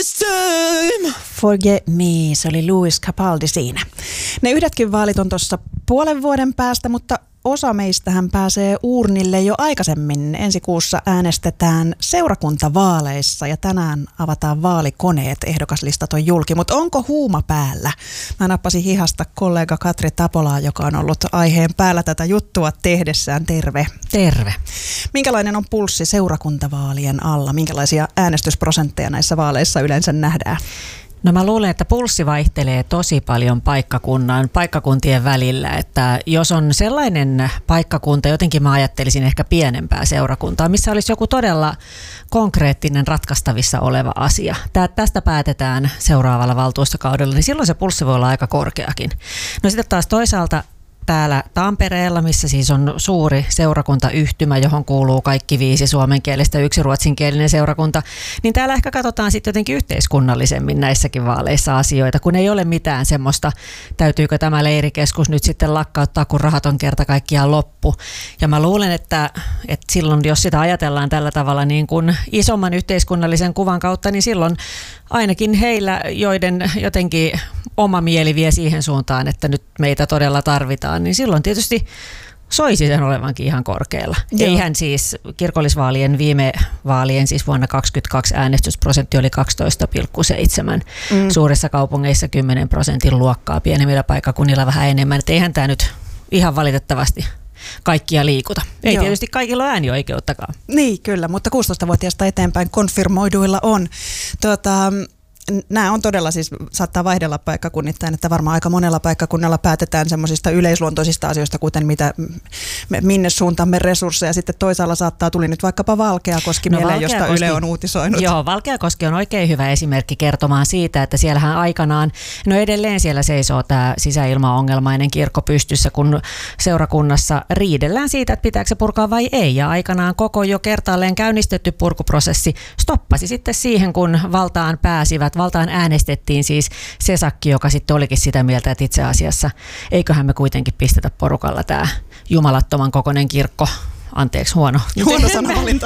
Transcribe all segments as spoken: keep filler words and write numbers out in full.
this time. Forget me, se oli Louis Capaldi siinä. Ne yhdetkin vaalit on tuossa puolen vuoden päästä, mutta osa meistähän pääsee uurnille jo aikaisemmin. Ensi kuussa äänestetään seurakuntavaaleissa ja tänään avataan vaalikoneet. Ehdokaslistat on julki, mutta onko huuma päällä? Mä nappasin hihasta kollega Katri Tapolaa, joka on ollut aiheen päällä tätä juttua tehdessään. Terve. Terve. Minkälainen on pulssi seurakuntavaalien alla? Minkälaisia äänestysprosentteja näissä vaaleissa yleensä nähdään? No mä luulen, että pulssi vaihtelee tosi paljon paikkakunnan, paikkakuntien välillä, että jos on sellainen paikkakunta, jotenkin mä ajattelisin ehkä pienempää seurakuntaa, missä olisi joku todella konkreettinen ratkaistavissa oleva asia. Tää, tästä päätetään seuraavalla valtuustokaudella, niin silloin se pulssi voi olla aika korkeakin. No sitten taas toisaalta täällä Tampereella, missä siis on suuri seurakuntayhtymä, johon kuuluu kaikki viisi suomenkielistä, yksi ruotsinkielinen seurakunta, niin täällä ehkä katsotaan sitten jotenkin yhteiskunnallisemmin näissäkin vaaleissa asioita, kun ei ole mitään semmoista, täytyykö tämä leirikeskus nyt sitten lakkauttaa, kun rahat on kerta kaikkiaan loppu. Ja mä luulen, että, että silloin, jos sitä ajatellaan tällä tavalla niin kuin isomman yhteiskunnallisen kuvan kautta, niin silloin ainakin heillä, joiden jotenkin oma mieli vie siihen suuntaan, että nyt meitä todella tarvitaan, niin silloin tietysti soisi sen olevankin ihan korkealla. Joo. Eihän siis kirkollisvaalien viime vaalien, siis vuonna kaksikymmentäkaksi äänestysprosentti oli kaksitoista pilkku seitsemän. Mm. Suurissa kaupungeissa kymmenen prosentin luokkaa, pienemmillä paikkakunnilla vähän enemmän. Et eihän tämä nyt ihan valitettavasti kaikkia liikuta. Ei Joo. tietysti kaikilla ole äänioikeuttakaan. Niin, kyllä, mutta kuusitoistavuotiaasta eteenpäin konfirmoiduilla on. Tuota, nämä on todella siis, saattaa vaihdella paikkakunnittain, että varmaan aika monella paikkakunnalla päätetään semmoisista yleisluontoisista asioista, kuten mitä, minne suuntaamme resursseja. Sitten toisaalla saattaa, tuli nyt vaikkapa Valkeakoski no, mieleen, josta Yle on uutisoinut. Joo, Valkeakoski on oikein hyvä esimerkki kertomaan siitä, että siellähän aikanaan, no edelleen siellä seisoo tämä sisäilmaongelmainen kirkko pystyssä, kun seurakunnassa riidellään siitä, että pitääkö se purkaa vai ei. Ja aikanaan koko jo kertaalleen käynnistetty purkuprosessi stoppasi sitten siihen, kun valtaan pääsivät. Valtaan äänestettiin siis se sakki, joka sitten olikin sitä mieltä, että itse asiassa eiköhän me kuitenkin pistetä porukalla tämä jumalattoman kokoinen kirkko. Anteeksi, huono. Huono sanavalinta.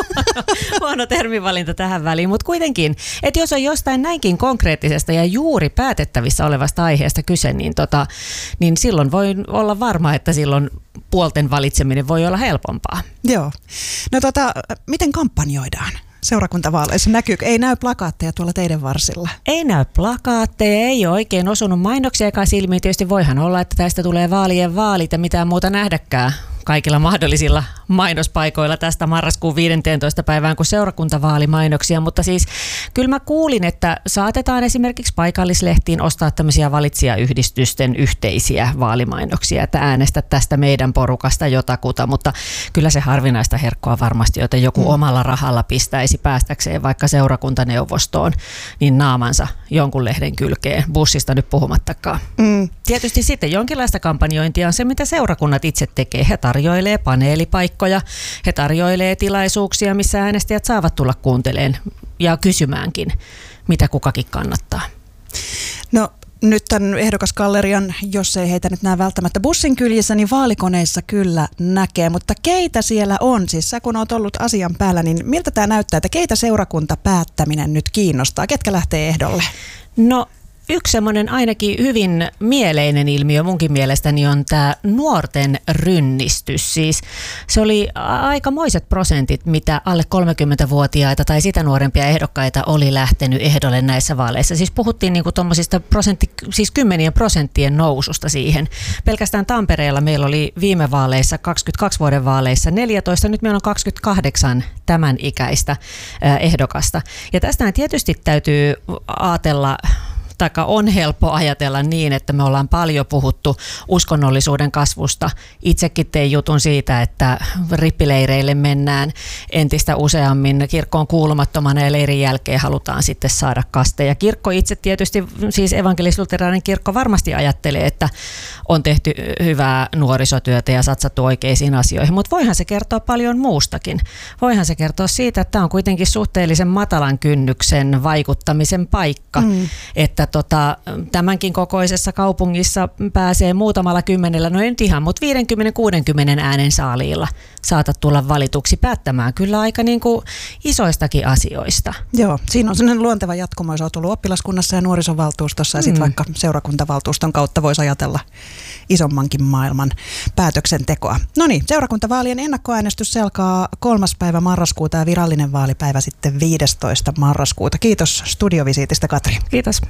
Huono termivalinta tähän väliin, mutta kuitenkin, että jos on jostain näinkin konkreettisesta ja juuri päätettävissä olevasta aiheesta kyse, niin, tota, niin silloin voi olla varma, että silloin puolten valitseminen voi olla helpompaa. Joo. No tota, miten kampanjoidaan? Seurakuntavaaleissa näkyy, ei näy plakaatteja tuolla teidän varsilla. Ei näy plakaatteja, ei ole oikein osunut mainoksiakaan silmiin. Tietysti voihan olla, että tästä tulee vaalien vaalit ja mitään muuta nähdäkään kaikilla mahdollisilla mainospaikoilla tästä marraskuun viidenteentoista päivään kuin seurakuntavaalimainoksia, mutta siis kyllä mä kuulin, että saatetaan esimerkiksi paikallislehtiin ostaa tämmöisiä valitsijayhdistysten yhteisiä vaalimainoksia, että äänestä tästä meidän porukasta jotakuta, mutta kyllä se harvinaista herkkoa varmasti, jota joku mm. omalla rahalla pistäisi päästäkseen vaikka seurakuntaneuvostoon, niin naamansa jonkun lehden kylkeen, bussista nyt puhumattakaan. Mm. Tietysti sitten jonkinlaista kampanjointia on se, mitä seurakunnat itse tekee. He tarjoilee paneelipaikkoja, he tarjoilee tilaisuuksia, missä äänestäjät saavat tulla kuuntelemaan ja kysymäänkin, mitä kukakin kannattaa. No nyt tämän ehdokasgallerian, jos ei heitä nyt näe välttämättä bussin kyljissä, niin vaalikoneissa kyllä näkee, mutta keitä siellä on? Siis sä kun oot ollut asian päällä, niin miltä tämä näyttää, että keitä seurakuntapäättäminen nyt kiinnostaa? Ketkä lähtee ehdolle? No yksi semmoinen ainakin hyvin mieleinen ilmiö munkin mielestäni on tämä nuorten rynnistys. Siis se oli aikamoiset prosentit, mitä alle kolmekymmentävuotiaita tai sitä nuorempia ehdokkaita oli lähtenyt ehdolle näissä vaaleissa. Siis puhuttiin niinku tommosista prosentti, siis kymmenien prosenttien noususta siihen. Pelkästään Tampereella meillä oli viime vaaleissa, kaksikymmentäkaksi vuoden vaaleissa neljätoista, nyt meillä on kaksikymmentäkahdeksan tämän ikäistä ehdokasta. Ja tästä tietysti täytyy ajatella, taikka on helppo ajatella niin, että me ollaan paljon puhuttu uskonnollisuuden kasvusta. Itsekin tein jutun siitä, että rippileireille mennään entistä useammin kirkkoon kuulumattomana ja leirin jälkeen halutaan sitten saada kasteja. Kirkko itse tietysti, siis evankelis-luterilainen kirkko varmasti ajattelee, että on tehty hyvää nuorisotyötä ja satsattu oikeisiin asioihin, mutta voihan se kertoa paljon muustakin. Voihan se kertoa siitä, että tämä on kuitenkin suhteellisen matalan kynnyksen vaikuttamisen paikka, mm. että tota, tämänkin kokoisessa kaupungissa pääsee muutamalla kymmenellä, no ei nyt ihan, mutta viisikymmentä kuusikymmentä äänen saaliilla saatat tulla valituksi päättämään kyllä aika niin kuin isoistakin asioista. Joo, siinä on sellainen luonteva jatkumo, jos olet ollut oppilaskunnassa ja nuorisovaltuustossa ja sitten mm. vaikka seurakuntavaltuuston kautta voisi ajatella isommankin maailman päätöksentekoa. No niin, seurakuntavaalien ennakkoäänestys selkaa kolmas päivä marraskuuta ja virallinen vaalipäivä sitten viidestoista marraskuuta. Kiitos studiovisiitistä, Katri. Kiitos.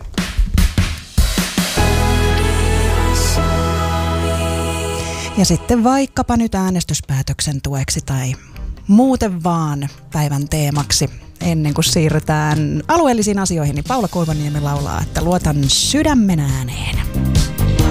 Ja sitten vaikkapa nyt äänestyspäätöksen tueksi tai muuten vaan päivän teemaksi. Ennen kuin siirrytään alueellisiin asioihin, niin Paula Koivuniemi laulaa, että luotan sydämen ääneen.